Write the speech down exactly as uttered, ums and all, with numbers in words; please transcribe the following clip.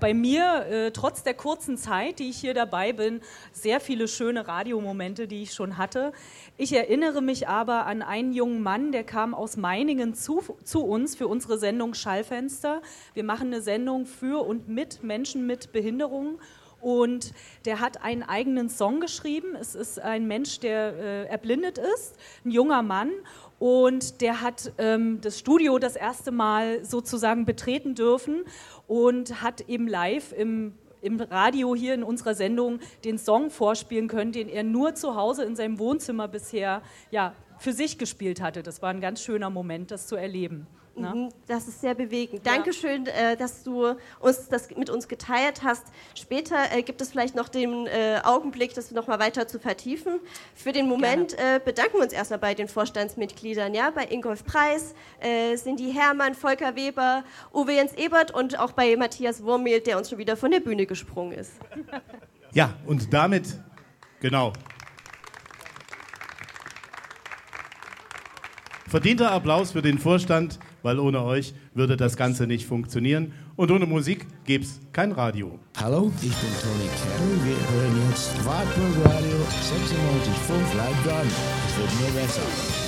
bei mir, äh, trotz der kurzen Zeit, die ich hier dabei bin, sehr viele schöne Radiomomente, die ich schon hatte. Ich erinnere mich aber an einen jungen Mann, der kam aus Meiningen zu, zu uns für unsere Sendung Schallfenster. Wir machen eine Sendung für und mit Menschen mit Behinderungen. Und der hat einen eigenen Song geschrieben. Es ist ein Mensch, der äh, erblindet ist, ein junger Mann. Und der hat ähm, das Studio das erste Mal sozusagen betreten dürfen und hat eben live im, im Radio hier in unserer Sendung den Song vorspielen können, den er nur zu Hause in seinem Wohnzimmer bisher ja, für sich gespielt hatte. Das war ein ganz schöner Moment, das zu erleben. Mhm, das ist sehr bewegend. Ja. Dankeschön, äh, dass du uns das mit uns geteilt hast. Später äh, gibt es vielleicht noch den äh, Augenblick, das noch mal weiter zu vertiefen. Für den Moment äh, bedanken wir uns erstmal bei den Vorstandsmitgliedern, ja, bei Ingolf Preis, äh, Cindy Herrmann, Volker Weber, Uwe Jens Ebert und auch bei Matthias Wurmehl, der uns schon wieder von der Bühne gesprungen ist. Ja, und damit, genau. Verdienter Applaus für den Vorstand, weil ohne euch würde das Ganze nicht funktionieren. Und ohne Musik gäbe es kein Radio. Hallo, ich bin Toni Kerry. Wir hören jetzt Wartburg Radio sechsundneunzig Komma fünf live dran. Es wird nur besser.